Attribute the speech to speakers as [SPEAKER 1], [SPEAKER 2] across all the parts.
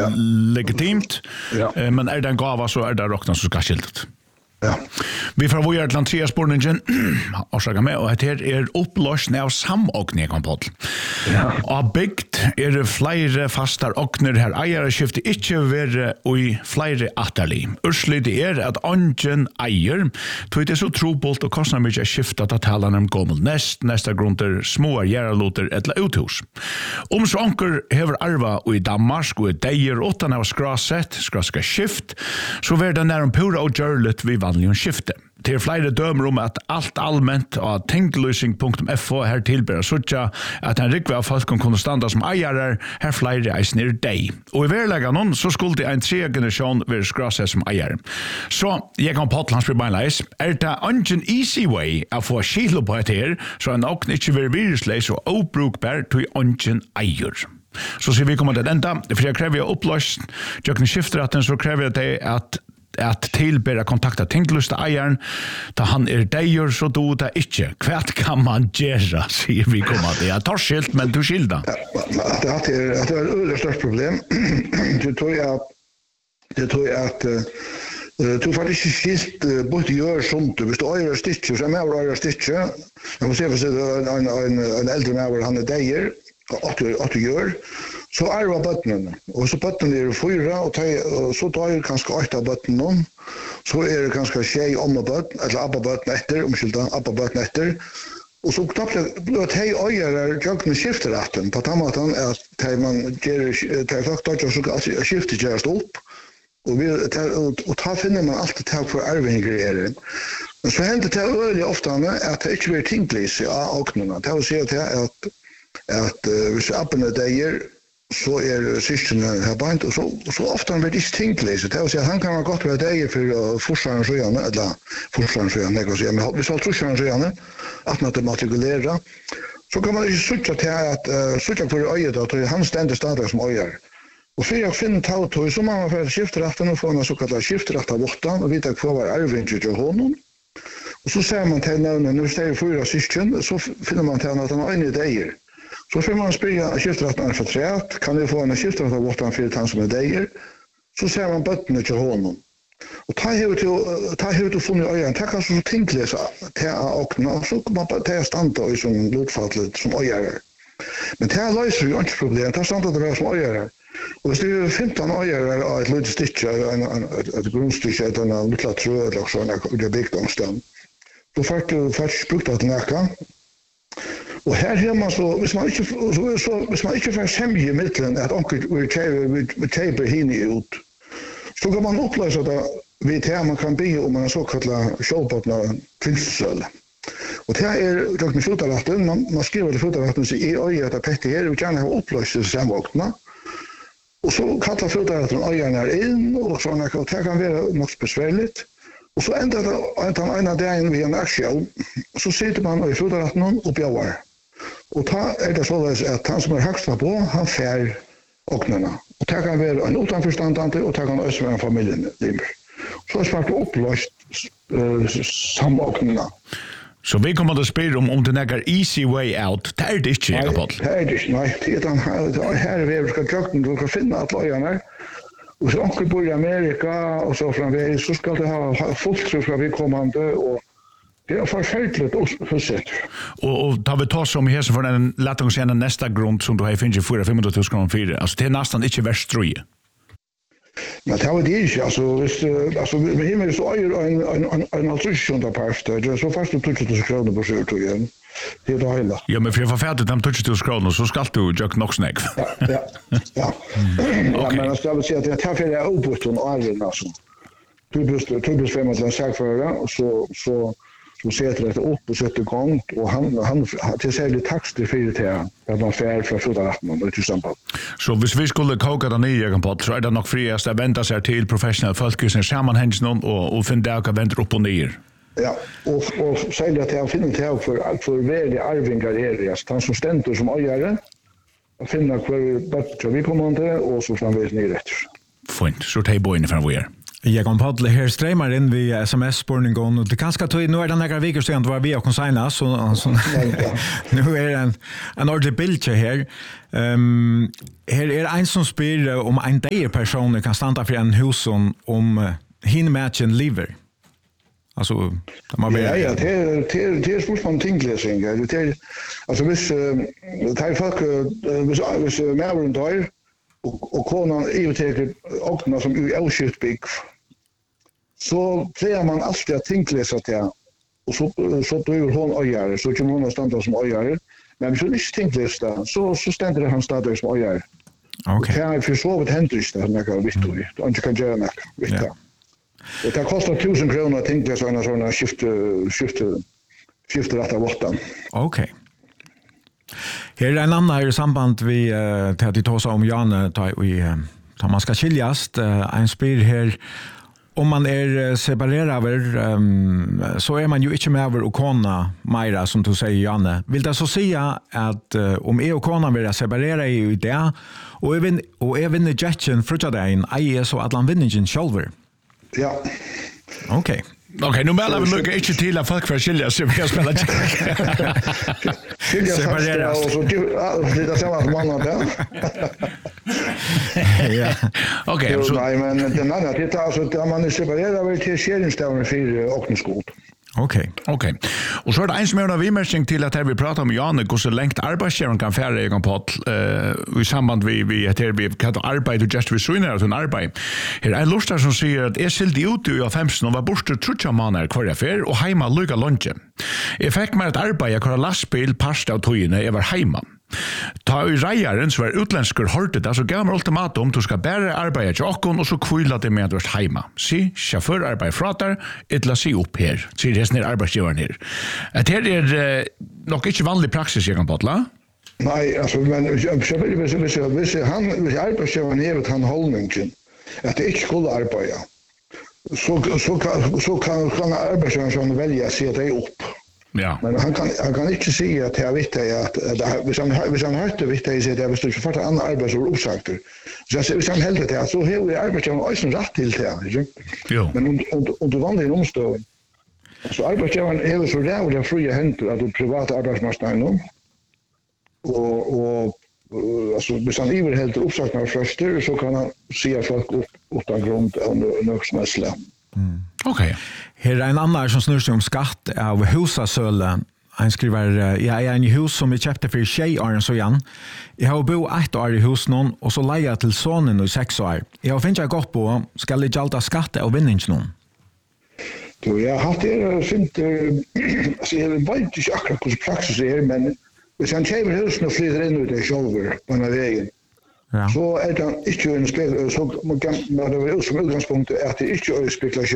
[SPEAKER 1] legitimt. Men är det en gåva så är det rockna som ska skiltet.
[SPEAKER 2] Ja.
[SPEAKER 1] Vi får vara till Andreas Borningen och säga med och det upplösning av samokning kan på. Ja. Och byggt det flera fastar okner här ägare skifte inte vara i flera atterli. Urslit att ungen äger tog det så trobult och kostnader mycket skifta att tala om gammal nästa grunder små järloter eller uthus. Om så anker hever arva och i Danmark och dejer åttan av skraska skift så var det när de pura och görlet vi vanligen skifte. Det flere dømer om at alt allmänt av tingløsing.fo her tilber suttja at en rikve av folk kunne standa som eiere her flere eisen er deg. Og i verleggen så skulle en 3 generasjon være skrase som eiere. Så jeg kan på Atlandsby beinleis. Det ingen easy way å få kilo på et her, så en åkne ikke være virusleis og obrukbar til ingen eier. Så sier vi kommer til enda, for jeg krever oppløst, jeg skifter så krever jeg at tilbera kontakta tinglusta eieren da han deir så do det ikke. Hva kan man gjøre, sier vi kommer til. Jeg tar skilt, men du skilda.
[SPEAKER 2] Det er et størst problem. Det tror jeg at du faktisk ikke skilt både gjør sånt. Hvis du øyre stitcher, så er med å øyre stitcher. Jeg må se for en eldre med han deir, 8 år, så arva bøttene. Og så bøttene 4, og så tar jeg kanskje 8 av bøttene. Så det kanskje tjej ommabøtten, eller abbabøtten etter, abbabøtten etter. Og så knappt blir det hei øyere jøkken skifteretten, på den måten at man gjør fakta så skiftet gjøres opp. Og da finner man alltid til for arvinger Men så hender det veldig ofte at det ikke blir tinglis av åknene. Det vil si at hvis appen deir, så syskene her beint, og så ofte han blir ikke tinglis. Det vil si at han kan være godt være deir for forsvaren sjøene, eller forsvaren sjøene, men hvis han trusjaren sjøene, at man matrikulerer, så kan man ikke sutja til at sutja for øyet, at han stender stadig som øyer. Og for å finne tautøy, så må man få skifteretten og få en såkalt skifterett av åttan, og vite hva var arvinget til honom. Og så ser man til navnet, når det 4 syskjen, så finner man til at han er inne i deir. Så får man spyrja skifteretten er fortræt, kan vi få en skifterett av åttan for han som er deir, så ser man bøttene til honom. Og ta har du funnet øyene, ta kan så tinglesa til åkna, og så kan man ta standa i som lutfatlet som øyere. Men det løser jo ikke problem, ta standa til som øyere. Og hvis det 15 øyere av et lite stikke, et grunnstikke, et lilla trø, eller sånn, det er bygd omstand, så får du faktisk brukt at nækka. Og her har man så, hvis man ikke får semje i middelen, at onker vi teiper hini ut, så kan man oppløse det ved det man kan bygge om en såkallet kjølbåtna prinsesøle. Og det røkken i fotarretten, man skriver til fotarretten seg i øyet at dette her, vi gjerne har oppløst det samvåkna. Og så kallar fotarretten øyene inn, og sånn, og det kan være nok besværligt. Og så ender det en av dagen ved en aksjon, og så sitter man i fotarretten og bjauer. Og da det således at han som haksta på, han fær åknene. Og det kan være en utanforstandante, og det kan også være en familiemedlemmer. Så er det oppløst samåknene.
[SPEAKER 1] Så vi kommer til å spørre om det er easy way out. Det det ikke, Jakob.
[SPEAKER 2] Det det ikke, nei. Her vi skal drøkken, du kan finne alle øyene. Og så onkel bor i Amerika, og så framvegis, så skal det ha fullt fra vi kommande, og det forferdelig utsett.
[SPEAKER 1] Og da vi tar som her, så får den lett å se en neste grunn som du har finnet 400 000 kroner 4. Altså, det nesten ikke verst strøye.
[SPEAKER 2] Men det var det ikke, altså, med himmel så øyer en altruisjon av parste, så først du 20 000 kroner på skjort igjen. Det det hele. Ja, men for jeg får ferdig de 20 000 kroner, så skal du gjøre nok snakk. Ja. Men jeg vil si at jeg tar for jeg oppbrutt om åren, altså. Du blir fremme til en sakfører, og så setter det opp og setter i gang, og han til særlig takster for det her, at man fer fra fotarretten og til samband. Så hvis vi skulle koka det nye, så det nok friast å vente seg til professionelle folk som sammenhengen og finne det å vente opp og ned. Ja, og særlig at jeg finner til for veldig arvingar han som stender som øyere, å finne hver bøtt vi kommer til, og så framvis ned etter. Fint, så tar jeg bøyene fra hvor
[SPEAKER 3] Jag kom på här streamar in via SMS-spårningen och det kanske tog nu är det några veckor sedan var vi och konsigna så nu är en ordentlig bild här. Här är en som spyr om en där person kan stanna för en hus om hin matchen lever. Alltså man
[SPEAKER 2] det är spontan tingläsning. Det är alltså vis tar folk vis mer runt där och konan övertäcker ökna som är outskjutbig. Så säger man alltid att tingläsa det och så då är hon öjare så kan hon stanna som öjare. Men så inte tingläsa så ständer det han stadigt som öjare.
[SPEAKER 3] Okej.
[SPEAKER 2] Kan jag försova det händer inte några visst du. Inte kan göra något. Visst. Det kostar 1000 kronor att tänka såna skifte rätta bortan.
[SPEAKER 3] Okej. Här är en annan i samband vi till att ta oss om Janne tar man ska skiljas en spyr här om man är separerad så är man ju inte med över och kona Maira som du säger Janne. Vill det så säga att om är och kona vill separera i det och även i jetchen frutadagen är så att man vinner in shoulder.
[SPEAKER 2] Ja.
[SPEAKER 3] Okej.
[SPEAKER 1] Okej, nu mellan vi mycket inte till att folk får skilja sig vi kan spela check.
[SPEAKER 2] Separera och så det samma som man där.
[SPEAKER 3] Ja.
[SPEAKER 1] Okej, så
[SPEAKER 2] nej men den andra det alltså att man är separerad väl till skilningsdagen för Åkneskolan.
[SPEAKER 3] Okej.
[SPEAKER 1] Och så är det en som är en vimärsning till att här vi pratar om Janne hur så längt arbetsgivaren kan färra egen podd i samband vi att vi kan arbeta och just vi synar att en arbete. Här är en lustar som säger att jag silde ut i 15 och var borta 3 månader kvar affär och hemma lugga lunchen. Jag fick mig att arbeta kvar lastbil pasta och tojene jag var hemma. Ta i rejaren så var utländskor hörde det så gav man ultimatum du ska bära arbeta till åkon och så kvilla det med att du är hemma. Si, chaufför arbetar fratar, ettla si upp här. Sier det är arbetsgivaren här. Det här är nog inte vanlig praxis jag kan potla.
[SPEAKER 2] Nej, alltså men hvis arbetsgivaren är han hållningen att det inte skulle arbeta. Så kan arbetsgivaren välja att se det upp.
[SPEAKER 1] Ja.
[SPEAKER 2] Men han kan inte säga att jag vet att hvis han hörde vet jag att jag visste inte för att andra arbetsgivare uppsagter. Så hvis han helt det så hur arbetsgivaren också rätt till det.
[SPEAKER 1] Jo.
[SPEAKER 2] Men under vanliga omständigheter så arbetsgivaren är så jävla fria händer att det privata arbetsmarknaden och alltså hvis han iver helt uppsagnar först så kan han se folk utan grund eller något smässla.
[SPEAKER 1] Okej.
[SPEAKER 3] Här är en annan som snurrar sig om skatt av husasöle. Han skriver, jag är en hus som jag köpte för 6 år så igen. Jag har bo 1 år i hus någon och så lejer jag till sonen i 6 år. Jag har finnat gott på, ska jag jalta skatt av vinnings någon?
[SPEAKER 2] Då jag har det fint alltså jag vet inte akkurat hur praxis är men hvis han köper husen och flyttar in ut i själva på den vägen. Ja. Så är det inte en så man kan det som utgångspunkt att det inte är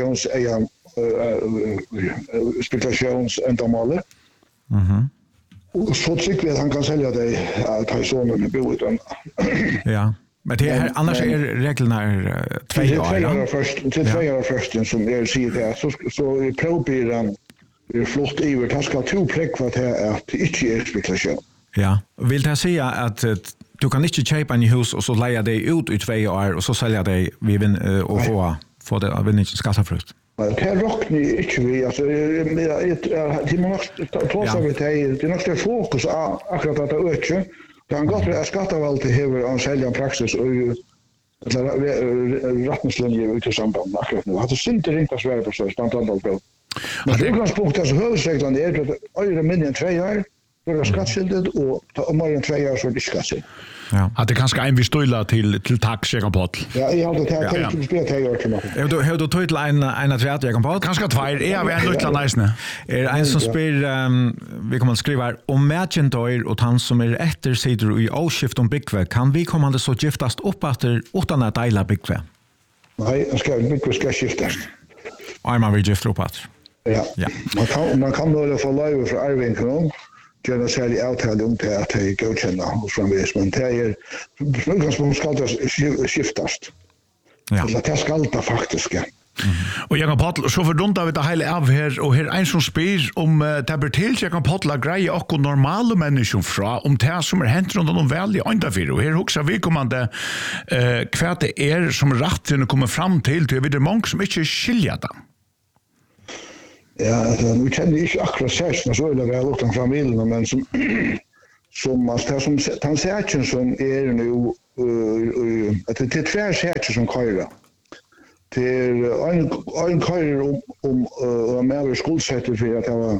[SPEAKER 2] spekulationsendamål. Och så tycker jag han kan sälja det att sonen med bo utan.
[SPEAKER 3] Ja. Men det här annars är reglerna 2 år.
[SPEAKER 2] Till 2 år först som är säger det så provbilen är flott över han ska 2 präck för att det är inte är spekulation.
[SPEAKER 3] Ja. Vill det säga att du kan inte köpa en hus och så leja dig ut i 2 år och så sälja dig och få det av en skattefrukt.
[SPEAKER 2] Det här rockar inte vi. Alltså, det man det är nog fokus akkurat att det ökar. Det kan gott vara skattevalget över en sälja praxis och rättningslinje ut i samband akkurat nu. Att det inte ringt Sverige på så standard då. Men det utgångspunkt alltså huvudsäkert är att öre mindre än 2 år för skattskyldigt och mer än 2 år så är det skattskyldigt.
[SPEAKER 1] Ja. Att det kanske en vi stoila till tax jag kan på.
[SPEAKER 2] Ja, jag hade det till spel till år till mig.
[SPEAKER 3] Hur du tog till en att jag kan på.
[SPEAKER 1] Kanske 2 är en lilla nice.
[SPEAKER 3] Är en som spelar vi kommer att skriva om merchantoir och han som är efter sidor i avskift om bygve kan vi kommande så giftast upp efter utan att dela bygve.
[SPEAKER 2] Nej, jag ska skiftas.
[SPEAKER 3] Man vill gifta upp efter.
[SPEAKER 2] Ja. Man kan då få lov för Arvin gärna sälja avtal om det att det godkänna hos framvis, men det är utgångspunkt ska det skiftas. Ja. Så det ska alltid faktiskt.
[SPEAKER 1] Och Jakob Paul så fördunta vi det hela av här och här en som spyr om det blir till Jakob Paul att greja och normala människor fra om det som hänt runt om väl i andra fyra och här också vi kommande kvart det som rätt att komma fram till det är många som inte skiljer det.
[SPEAKER 2] Ja, nu känner inte akkurat särskilt så är det väl utan familjen men som han säger som är nu att det är två säger som köra. Till en körer om med skuldsätter för att ha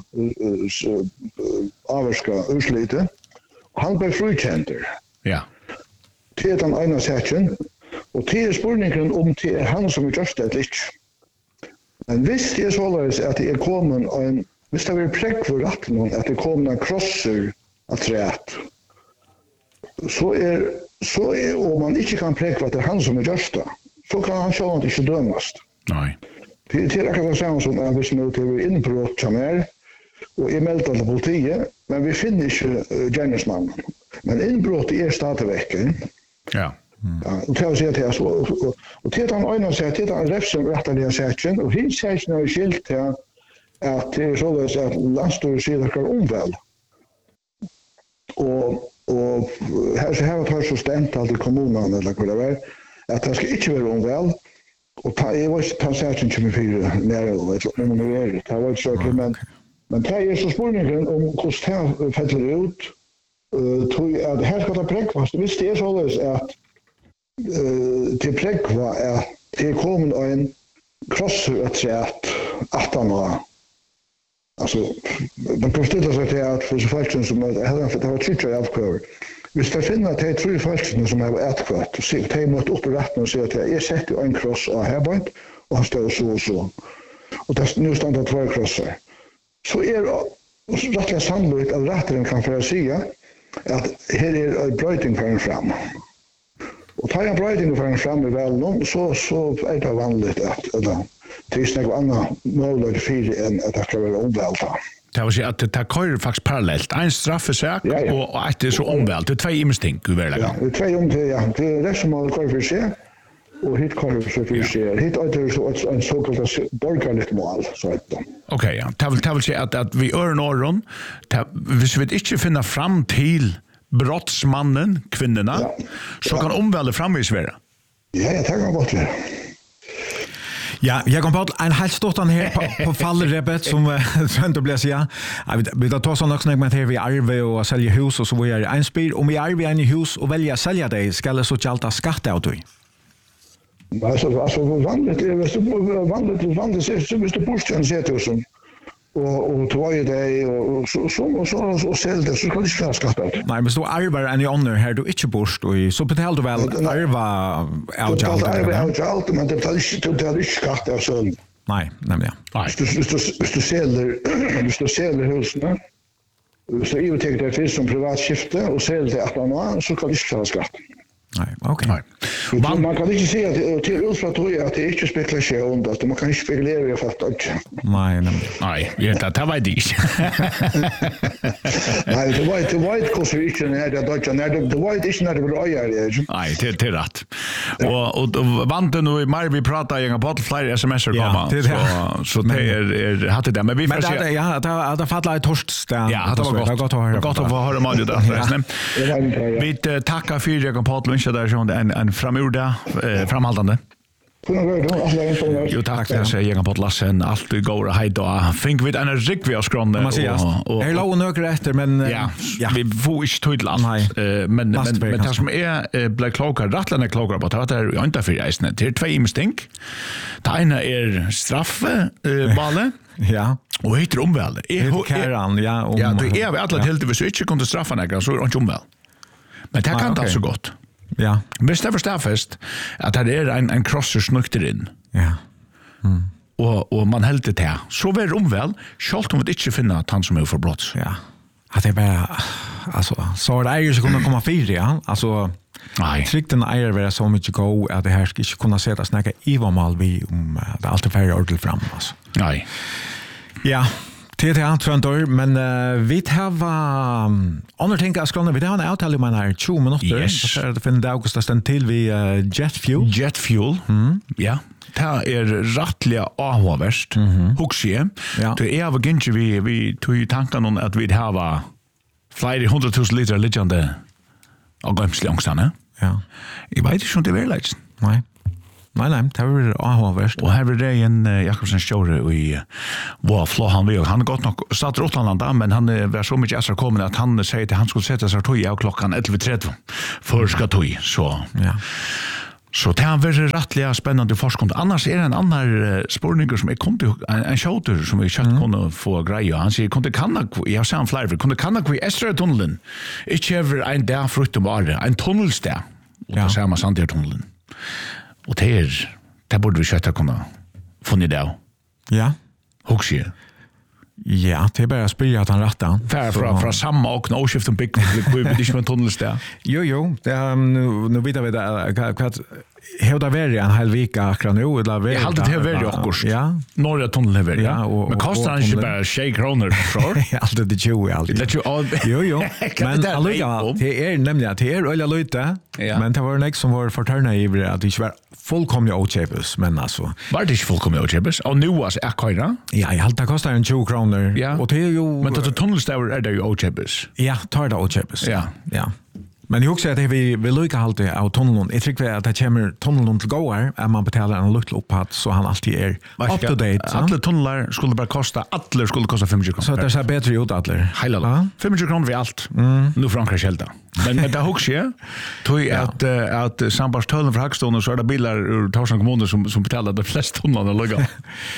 [SPEAKER 2] avska uslite. Han blev frikänter.
[SPEAKER 1] Ja.
[SPEAKER 2] Till den ena sätten och till spårningen om till han som just det lite. Men visst är så att det är kommen en visst har vi präck för att någon att det kommer en crosser att trätt. Så är om man inte kan präcka att det är han som är just det. Så kan han själv inte dömas.
[SPEAKER 1] Nej.
[SPEAKER 2] Det är akkurat samma som att vi nu till inbrott som är och är meldt till politiet, men vi finner inte gärningsmannen. Men inbrott är stadigväck.
[SPEAKER 1] Ja.
[SPEAKER 2] Ja, och det säger det så och till han ena säger till han räfsen rättliga säkert och hin säger nu skilt att det är så att landstor ser det omväl. Och här tar så stämt att kommunen eller vad det är att det ska inte vara omväl och jag var inte ta säkert som för när det var så men det är så spårningen om hur fäller ut tror jag att här ska ta breakfast visst det är så att till präkva är det kommer en crosser att säga att han var alltså man kan ställa sig till att för så faktiskt som det var tjocka avkör. Hvis det finner att det är tre falskene som har ätkvart och se att de måste upp i rätten och säga att jag sätter en cross av här och han står så och så. Och det nu står det två crossar. Så är det rätt sannolikt att rättaren kan få säga att här är en bröjting för en fram. Och tar jag bröjting för en fram i väl så är det vanligt att det är något annat möjligt för en att det ska vara omvälta.
[SPEAKER 1] Det var så att det kör faktiskt parallellt. En straffesak och att det är så omvält. Det är två imsting i världen.
[SPEAKER 2] Ja, det är två om det. Ja. Det är det som man kör för sig och hit kör för sig. Hit är det så en så kallad borgerligt mål så att då.
[SPEAKER 1] Okej, ja. Det vill säga att vi ör norron. Hvis vi inte finner fram till brottsmannen, kvinnorna, så kan omväldet framvis vara.
[SPEAKER 2] Ja, jag tänker bort det.
[SPEAKER 3] Ja, jag kom på en helt stort här på fallrepet som Svante blir säga. Vi tar så också när man här vi arve och sälja hus och så vi är en spel om vi arve en hus och välja sälja det ska det så allt skatt out dig.
[SPEAKER 2] Alltså vanligt är så vanligt så måste posten sätta oss och två det och sälja så kan det inte skatta.
[SPEAKER 3] Nej, men så arvar en i honor här du inte borst och så betalar du väl arva out
[SPEAKER 2] allt men det tar inte skatt av så.
[SPEAKER 3] Nej, nämligen.
[SPEAKER 2] Hvis du säljer husen så är det tänkt att det som privat skifte och säljer det att man så kan det inte skatt.
[SPEAKER 3] Nej, okej.
[SPEAKER 2] Man kan inte säga att till utfrån tror jag att det är inte spekulation att man kan inte spekulera i fatt också.
[SPEAKER 1] Nej, det var det inte.
[SPEAKER 2] Nej, det var inte konservation när det Deutsche när det var inte när det var öjar.
[SPEAKER 1] Nej, det är rätt. Och vanten nu mer vi pratar jag på fler SMS komma så det är hade det men vi får se.
[SPEAKER 3] Ja, det falla i torsdag.
[SPEAKER 1] Ja, det var gott att få höra man det där. Vi tackar för jag på lunch där så en framurda framhållande. Jo, tack för att jag gick på Lassen. Allt går hej då. Think vi en rik vi har skrån och
[SPEAKER 3] är låg nog rätt men
[SPEAKER 1] ja, vi får inte tydligt men det som är blir klokare rättlarna klokare på att det är inte för isen. Det är två imstink. Det ena är straffe balle.
[SPEAKER 3] Ja.
[SPEAKER 1] Och heter omväl.
[SPEAKER 3] Karan, ja.
[SPEAKER 1] Ja, det är vi alla helt det vi inte kunde straffa några så är inte omväl. Men det kan inte så gott.
[SPEAKER 3] Ja.
[SPEAKER 1] Men det förstår fast att det är en crosser snukter in.
[SPEAKER 3] Ja.
[SPEAKER 1] Och man helt det här. Så var det omväl, självt om vi inte finner att han som är för brott.
[SPEAKER 3] Ja. Att det bara alltså så det är ju så kunna komma fyra ja. Alltså trikten är väl så mycket go att det här ska inte kunna sätta snacka Ivar mal vi om det alltid färre ordel fram alltså.
[SPEAKER 1] Nej.
[SPEAKER 3] Ja. Till Trondor, men vi har andra ting att skrona. Vi har en avtal om här 20 minuter.
[SPEAKER 1] Yes.
[SPEAKER 3] Så det finner August sten till vi Jet Fuel.
[SPEAKER 1] Jet Fuel, ja. Det rättliga avhåverst, huxie.
[SPEAKER 3] Ja.
[SPEAKER 1] Det av ginge vi tog ju tanken om att vi har flera 100,000 liter liggande av glömslångsarna.
[SPEAKER 3] Ja.
[SPEAKER 1] Jag vet inte om det är verkligen.
[SPEAKER 3] Nej. Nej, det var avhåverst.
[SPEAKER 1] Og her var det en Jakobsen Stjåre i Våflå, han har gått nok satt Rottlandanda, men han var så mye ekstra kommet at han sier til han skulle sette seg tog av klokkan 11:30 for skal tog, så...
[SPEAKER 3] Ja.
[SPEAKER 1] Så det har vært rettelig spennende forskning. Annars en annan spårninger som kunde en showtur som vi kjøtt kunne få greie. Han sier, kunde jeg har sagt han flere, kunde kannak vi Estrøy-tunnelen, ikke over en dag frukt om året, en tunnelsted, og det ser man Sandøy-tunnelen. Og det burde vi kjøtt kunne funnet det av.
[SPEAKER 3] Ja.
[SPEAKER 1] Huxie.
[SPEAKER 3] Ja, det bara spyr att han rättar.
[SPEAKER 1] Fra samma och åskift om bygg, vi vet inte med tunnelsted.
[SPEAKER 3] Jo, det nu vet vi att hur det var en hel vecka akkurat nu eller
[SPEAKER 1] Jag hade det väl också.
[SPEAKER 3] Ja.
[SPEAKER 1] Norra tunneln över.
[SPEAKER 3] Ja,
[SPEAKER 1] men kostar han inte bara 6 kronor för?
[SPEAKER 3] Alltid det 20 alltid.
[SPEAKER 1] Det
[SPEAKER 3] Jo. Men alltså det nämligen att det öliga lite, men det var nästa som var förtärna i att det var fullkomligt outchapes, men alltså.
[SPEAKER 1] Var det inte fullkomligt outchapes? Och nu alltså är köra?
[SPEAKER 3] Ja, jag hade kostar en 20 kronor.
[SPEAKER 1] Ja.
[SPEAKER 3] Och det är ju
[SPEAKER 1] men det tunnelstäver är det ju outchapes.
[SPEAKER 3] Ja, tar det outchapes.
[SPEAKER 1] Ja.
[SPEAKER 3] Men jag också att vi lycka alltid av tunneln. Jag tycker att det kommer tunneln till gåar att man betalar en lukt uppåt så han alltid är up to date.
[SPEAKER 1] Alla tunnlar skulle bara kosta, alla skulle kosta 500 kronor.
[SPEAKER 3] Så det ser bättre ut alla.
[SPEAKER 1] Hela då. 500 kronor vid allt. Nu Frankrike skälta. Men det också är tog att sambandstullen för Hackstone så är det bilar ur Torshavn kommun som betalar de flesta tunnlarna lägga.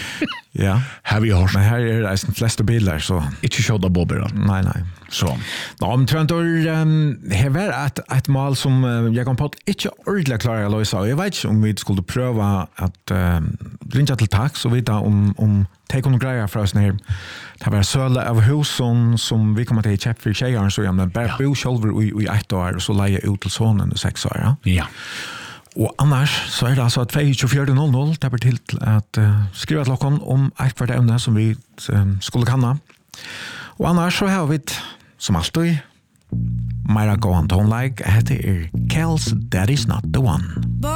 [SPEAKER 3] Ja.
[SPEAKER 1] Har vi hört.
[SPEAKER 3] Men här är det de flesta bilar så.
[SPEAKER 1] Inte köra bobber.
[SPEAKER 3] Nej.
[SPEAKER 1] Så.
[SPEAKER 3] Om Trondor här var ett mål som jag kom på att inte ordentligt klara att lösa. Jag vet inte om vi skulle pröva att ringa till tax och veta om take on grejer för oss ner. Det var söla av husen som vi kommer till köpa för tjejer så men bara bo själva i 1 år och så lägga ut till sonen i 6 år.
[SPEAKER 1] Ja.
[SPEAKER 3] Och annars så är det alltså att 24:00 det blir till att skriva till klockan om ett par ämnen som vi skulle kunna. Och annars så har vi som alltid Myra Gohan Tone Like, det Kel's That Is Not The One.